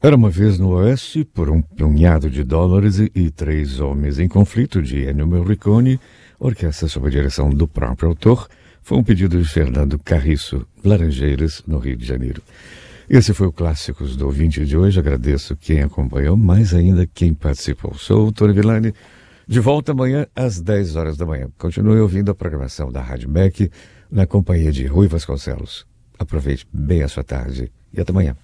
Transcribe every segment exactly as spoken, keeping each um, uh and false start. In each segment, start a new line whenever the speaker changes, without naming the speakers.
Era uma vez no Oeste, por um punhado de dólares e, e três homens em conflito, de Ennio Morricone, orquestra sob a direção do próprio autor, foi um pedido de Fernando Carriço, Laranjeiras, no Rio de Janeiro. Esse foi o Clássicos do Ouvinte de hoje. Agradeço quem acompanhou, mais ainda quem participou. Sou o Tony Villani, de volta amanhã às dez horas da manhã. Continue ouvindo a programação da Rádio Beck na companhia de Rui Vasconcelos. Aproveite bem a sua tarde e até amanhã.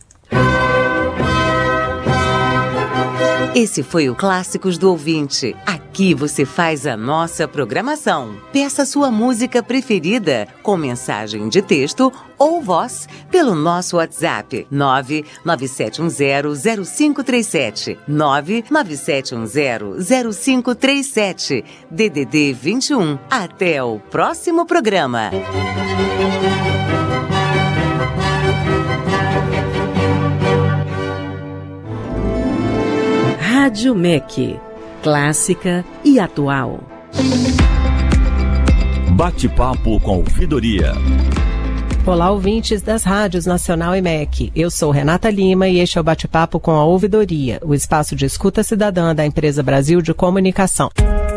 Esse foi o Clássicos do Ouvinte. Aqui você faz a nossa programação. Peça sua música preferida com mensagem de texto ou voz pelo nosso WhatsApp nove nove sete um zero zero cinco três sete nove nove sete um zero zero cinco três sete D D D vinte e um. Até o próximo programa.
Rádio M E C, clássica e atual.
Bate-papo com ouvidoria.
Olá, ouvintes das rádios Nacional e M E C. Eu sou Renata Lima e este é o Bate-papo com a Ouvidoria, o espaço de escuta cidadã da Empresa Brasil de Comunicação.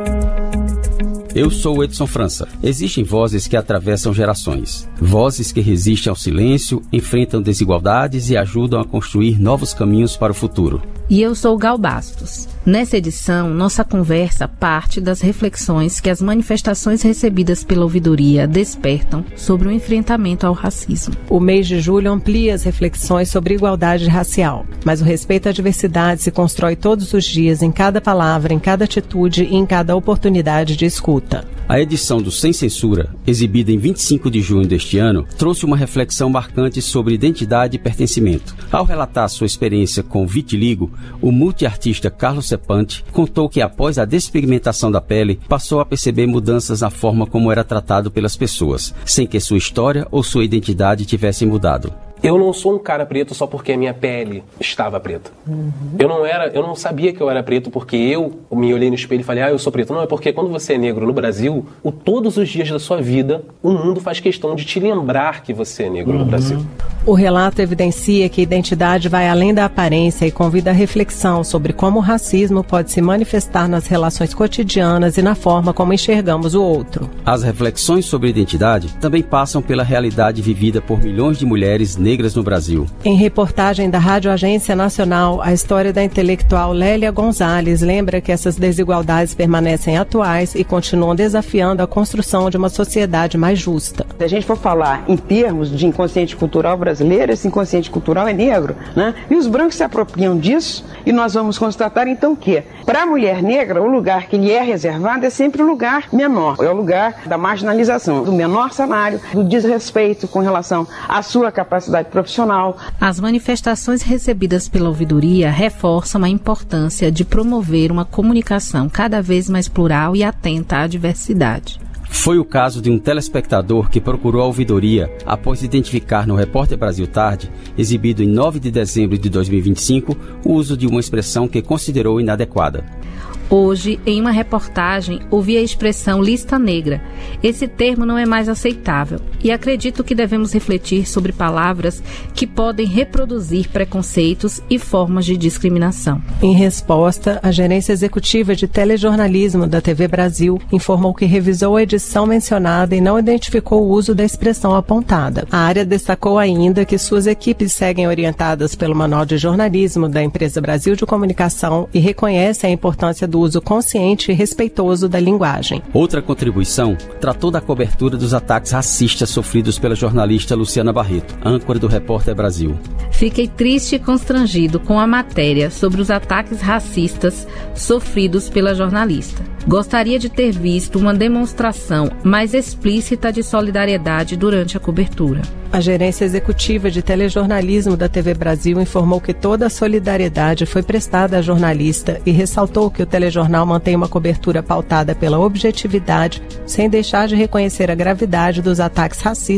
Eu sou Edson França. Existem vozes que atravessam gerações. Vozes que resistem ao silêncio, enfrentam desigualdades e ajudam a construir novos caminhos para o futuro.
E eu sou Gal Bastos. Nessa edição, nossa conversa parte das reflexões que as manifestações recebidas pela ouvidoria despertam sobre o enfrentamento ao racismo.
O mês de julho amplia as reflexões sobre igualdade racial, mas o respeito à diversidade se constrói todos os dias, em cada palavra, em cada atitude e em cada oportunidade de escuta.
A edição do Sem Censura, exibida em vinte e cinco de junho deste ano, trouxe uma reflexão marcante sobre identidade e pertencimento. Ao relatar sua experiência com vitiligo, o multiartista Carlos Sepante contou que após a despigmentação da pele, passou a perceber mudanças na forma como era tratado pelas pessoas, sem que sua história ou sua identidade tivessem mudado.
Eu não sou um cara preto só porque a minha pele estava preta. Uhum. Eu não era, eu não sabia que eu era preto porque eu me olhei no espelho e falei, ah, eu sou preto. Não, é porque quando você é negro no Brasil, o, todos os dias da sua vida, o mundo faz questão de te lembrar que você é negro uhum. no Brasil.
O relato evidencia que a identidade vai além da aparência e convida a reflexão sobre como o racismo pode se manifestar nas relações cotidianas e na forma como enxergamos o outro.
As reflexões sobre identidade também passam pela realidade vivida por milhões de mulheres negras negras no Brasil.
Em reportagem da Rádio Agência Nacional, a história da intelectual Lélia Gonzalez lembra que essas desigualdades permanecem atuais e continuam desafiando a construção de uma sociedade mais justa.
Se a gente for falar em termos de inconsciente cultural brasileiro, esse inconsciente cultural é negro, né? E os brancos se apropriam disso e nós vamos constatar então que, para a mulher negra, o lugar que lhe é reservado é sempre o lugar menor, é o lugar da marginalização, do menor salário, do desrespeito com relação à sua capacidade profissional.
As manifestações recebidas pela ouvidoria reforçam a importância de promover uma comunicação cada vez mais plural e atenta à diversidade.
Foi o caso de um telespectador que procurou a ouvidoria após identificar no Repórter Brasil Tarde, exibido em nove de dezembro de dois mil e vinte e cinco, o uso de uma expressão que considerou inadequada.
Hoje, em uma reportagem, ouvi a expressão lista negra. Esse termo não é mais aceitável e acredito que devemos refletir sobre palavras que podem reproduzir preconceitos e formas de discriminação.
Em resposta, a Gerência Executiva de Telejornalismo da T V Brasil informou que revisou a edição mencionada e não identificou o uso da expressão apontada. A área destacou ainda que suas equipes seguem orientadas pelo Manual de Jornalismo da Empresa Brasil de Comunicação e reconhece a importância do uso consciente e respeitoso da linguagem.
Outra contribuição tratou da cobertura dos ataques racistas sofridos pela jornalista Luciana Barreto, âncora do Repórter Brasil.
Fiquei triste e constrangido com a matéria sobre os ataques racistas sofridos pela jornalista. Gostaria de ter visto uma demonstração mais explícita de solidariedade durante a cobertura.
A Gerência Executiva de Telejornalismo da T V Brasil informou que toda a solidariedade foi prestada à jornalista e ressaltou que o telejornal mantém uma cobertura pautada pela objetividade, sem deixar de reconhecer a gravidade dos ataques racistas